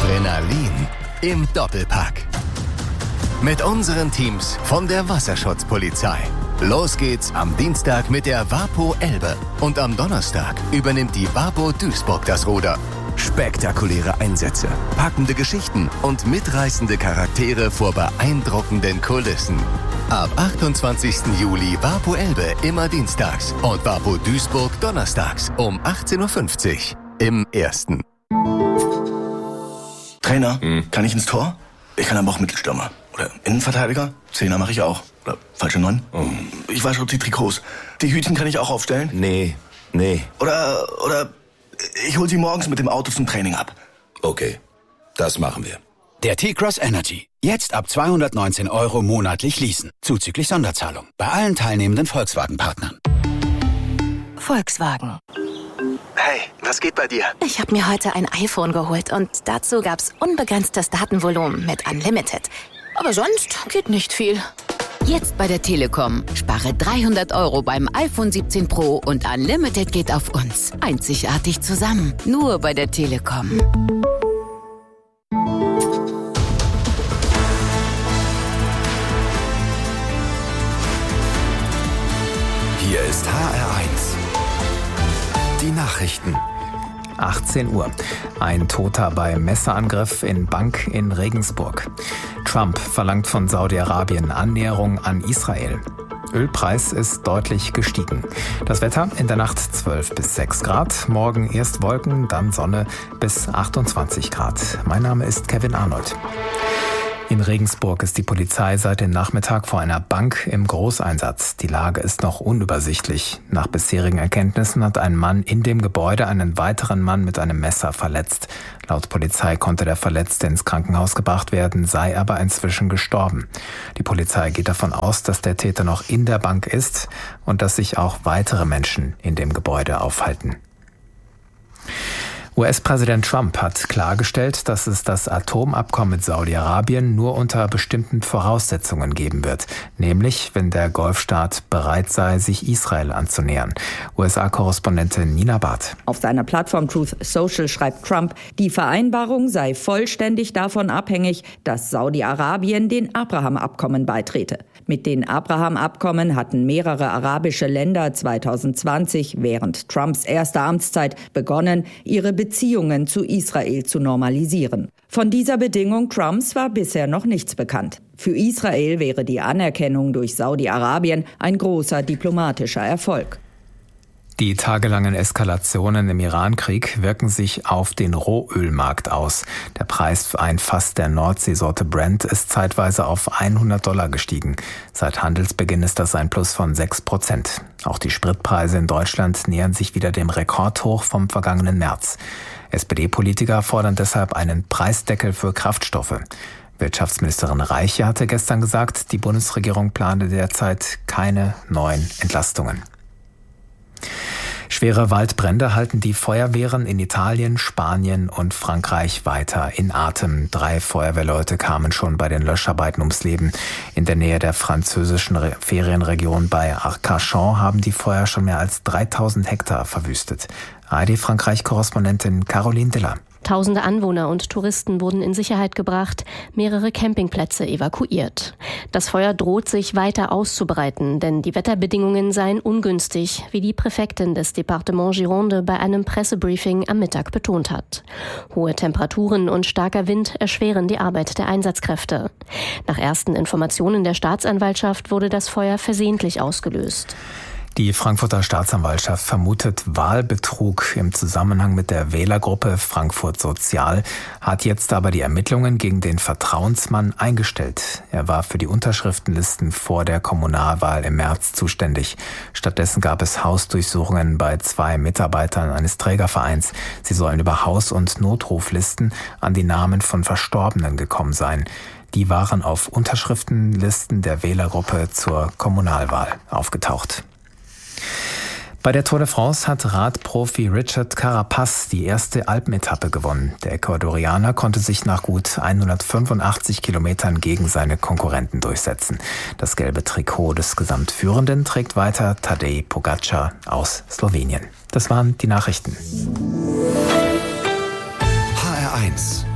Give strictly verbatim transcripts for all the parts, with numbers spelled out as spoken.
Adrenalin im Doppelpack. Mit unseren Teams von der Wasserschutzpolizei. Los geht's am Dienstag mit der WaPo Elbe. Und am Donnerstag übernimmt die WaPo Duisburg das Ruder. Spektakuläre Einsätze, packende Geschichten und mitreißende Charaktere vor beeindruckenden Kulissen. Ab achtundzwanzigsten Juli WaPo Elbe immer dienstags und WaPo Duisburg donnerstags um achtzehn Uhr fünfzig im Ersten. Trainer, hm. kann ich ins Tor? Ich kann aber auch Mittelstürmer. Oder Innenverteidiger? Zehner mache ich auch. Oder falsche Neun? Oh. Ich wasche auch die Trikots. Die Hütchen kann ich auch aufstellen? Nee, nee. Oder, oder ich hol sie morgens mit dem Auto zum Training ab. Okay, das machen wir. Der T-Cross Energy. Jetzt ab zweihundertneunzehn Euro monatlich leasen. Zuzüglich Sonderzahlung. Bei allen teilnehmenden Volkswagen-Partnern. Volkswagen. Hey, was geht bei dir? Ich habe mir heute ein iPhone geholt und dazu gab's unbegrenztes Datenvolumen mit Unlimited. Aber sonst geht nicht viel. Jetzt bei der Telekom. Spare dreihundert Euro beim iPhone siebzehn Pro und Unlimited geht auf uns. Einzigartig zusammen. Nur bei der Telekom. Hier ist H R eins. Die Nachrichten. achtzehn Uhr. Ein Toter bei Messerangriff in Bank in Regensburg. Trump verlangt von Saudi-Arabien Annäherung an Israel. Ölpreis ist deutlich gestiegen. Das Wetter in der Nacht zwölf bis sechs Grad. Morgen erst Wolken, dann Sonne bis achtundzwanzig Grad. Mein Name ist Kevin Arnold. In Regensburg ist die Polizei seit dem Nachmittag vor einer Bank im Großeinsatz. Die Lage ist noch unübersichtlich. Nach bisherigen Erkenntnissen hat ein Mann in dem Gebäude einen weiteren Mann mit einem Messer verletzt. Laut Polizei konnte der Verletzte ins Krankenhaus gebracht werden, sei aber inzwischen gestorben. Die Polizei geht davon aus, dass der Täter noch in der Bank ist und dass sich auch weitere Menschen in dem Gebäude aufhalten. U S-Präsident Trump hat klargestellt, dass es das Atomabkommen mit Saudi-Arabien nur unter bestimmten Voraussetzungen geben wird, nämlich wenn der Golfstaat bereit sei, sich Israel anzunähern. U S A-Korrespondentin Nina Barth. Auf seiner Plattform Truth Social schreibt Trump, die Vereinbarung sei vollständig davon abhängig, dass Saudi-Arabien den Abraham-Abkommen beitrete. Mit den Abraham-Abkommen hatten mehrere arabische Länder zweitausendzwanzig während Trumps erster Amtszeit begonnen, ihre Beziehungen zu Israel zu normalisieren. Von dieser Bedingung Trumps war bisher noch nichts bekannt. Für Israel wäre die Anerkennung durch Saudi-Arabien ein großer diplomatischer Erfolg. Die tagelangen Eskalationen im Iran-Krieg wirken sich auf den Rohölmarkt aus. Der Preis für ein Fass der Nordseesorte Brent ist zeitweise auf hundert Dollar gestiegen. Seit Handelsbeginn ist das ein Plus von sechs Prozent. Auch die Spritpreise in Deutschland nähern sich wieder dem Rekordhoch vom vergangenen März. S P D-Politiker fordern deshalb einen Preisdeckel für Kraftstoffe. Wirtschaftsministerin Reiche hatte gestern gesagt, die Bundesregierung plane derzeit keine neuen Entlastungen. Schwere Waldbrände halten die Feuerwehren in Italien, Spanien und Frankreich weiter in Atem. Drei Feuerwehrleute kamen schon bei den Löscharbeiten ums Leben. In der Nähe der französischen Ferienregion bei Arcachon haben die Feuer schon mehr als dreitausend Hektar verwüstet. A R D-Frankreich-Korrespondentin Caroline Diller. Tausende Anwohner und Touristen wurden in Sicherheit gebracht, mehrere Campingplätze evakuiert. Das Feuer droht sich weiter auszubreiten, denn die Wetterbedingungen seien ungünstig, wie die Präfektin des Departements Gironde bei einem Pressebriefing am Mittag betont hat. Hohe Temperaturen und starker Wind erschweren die Arbeit der Einsatzkräfte. Nach ersten Informationen der Staatsanwaltschaft wurde das Feuer versehentlich ausgelöst. Die Frankfurter Staatsanwaltschaft vermutet Wahlbetrug im Zusammenhang mit der Wählergruppe Frankfurt Sozial, hat jetzt aber die Ermittlungen gegen den Vertrauensmann eingestellt. Er war für die Unterschriftenlisten vor der Kommunalwahl im März zuständig. Stattdessen gab es Hausdurchsuchungen bei zwei Mitarbeitern eines Trägervereins. Sie sollen über Haus- und Notruflisten an die Namen von Verstorbenen gekommen sein. Die waren auf Unterschriftenlisten der Wählergruppe zur Kommunalwahl aufgetaucht. Bei der Tour de France hat Radprofi Richard Carapaz die erste Alpenetappe gewonnen. Der Ecuadorianer konnte sich nach gut hundertfünfundachtzig Kilometern gegen seine Konkurrenten durchsetzen. Das gelbe Trikot des Gesamtführenden trägt weiter Tadej Pogačar aus Slowenien. Das waren die Nachrichten. H R eins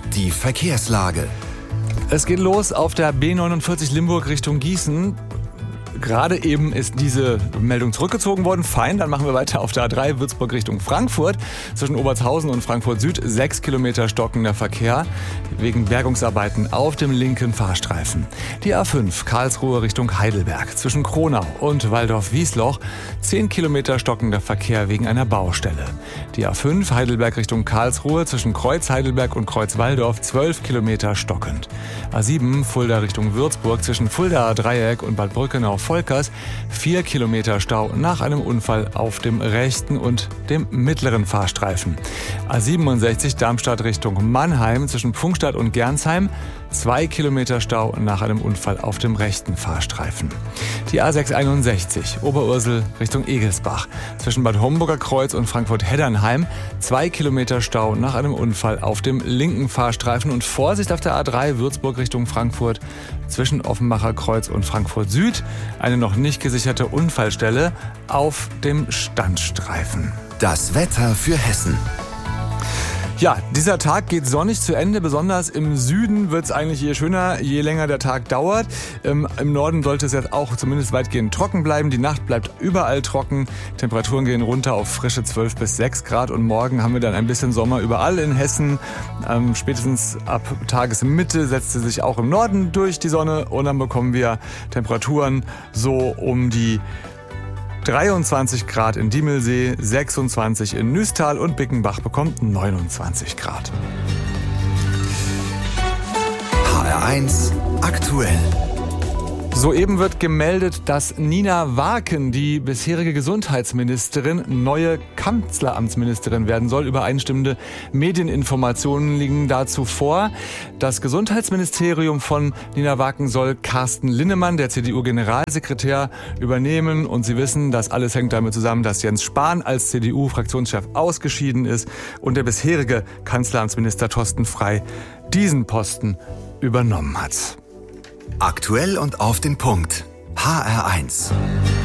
Die Verkehrslage. Es geht los auf der B neunundvierzig Limburg Richtung Gießen. Gerade eben ist diese Meldung zurückgezogen worden. Fein, dann machen wir weiter auf der A drei Würzburg Richtung Frankfurt. Zwischen Obertshausen und Frankfurt Süd sechs Kilometer stockender Verkehr wegen Bergungsarbeiten auf dem linken Fahrstreifen. Die A fünf Karlsruhe Richtung Heidelberg. Zwischen Kronau und Waldorf-Wiesloch zehn Kilometer stockender Verkehr wegen einer Baustelle. Die A fünf Heidelberg Richtung Karlsruhe zwischen Kreuz Heidelberg und Kreuz Walldorf zwölf Kilometer stockend. A sieben Fulda Richtung Würzburg zwischen Fuldaer Dreieck und Bad Brückenau-Volkers vier Kilometer Stau nach einem Unfall auf dem rechten und dem mittleren Fahrstreifen. A siebenundsechzig Darmstadt Richtung Mannheim zwischen Pfungstadt und Gernsheim zwei Kilometer Stau nach einem Unfall auf dem rechten Fahrstreifen. Die A sechshunderteinundsechzig Oberursel Richtung Egelsbach zwischen Bad Homburger Kreuz und Frankfurt-Heddernheim zwei Kilometer Stau nach einem Unfall auf dem linken Fahrstreifen und Vorsicht auf der A drei Würzburg Richtung Frankfurt zwischen Offenbacher Kreuz und Frankfurt Süd eine noch nicht gesicherte Unfallstelle auf dem Standstreifen. Das Wetter für Hessen. Ja, dieser Tag geht sonnig zu Ende. Besonders im Süden wird es eigentlich je schöner, je länger der Tag dauert. Ähm, Im Norden sollte es jetzt auch zumindest weitgehend trocken bleiben. Die Nacht bleibt überall trocken. Temperaturen gehen runter auf frische zwölf bis sechs Grad. Und morgen haben wir dann ein bisschen Sommer überall in Hessen. Ähm, spätestens ab Tagesmitte setzt sie sich auch im Norden durch, die Sonne. Und dann bekommen wir Temperaturen so um die dreiundzwanzig Grad in Diemelsee, sechsundzwanzig in Nüstal und Bickenbach bekommt neunundzwanzig Grad. H R eins aktuell. Soeben wird gemeldet, dass Nina Waken, die bisherige Gesundheitsministerin, neue Kanzleramtsministerin werden soll. Übereinstimmende Medieninformationen liegen dazu vor. Das Gesundheitsministerium von Nina Waken soll Carsten Linnemann, der C D U-Generalsekretär, übernehmen. Und Sie wissen, das alles hängt damit zusammen, dass Jens Spahn als C D U-Fraktionschef ausgeschieden ist und der bisherige Kanzleramtsminister Thorsten Frey diesen Posten übernommen hat. Aktuell und auf den Punkt. H R eins.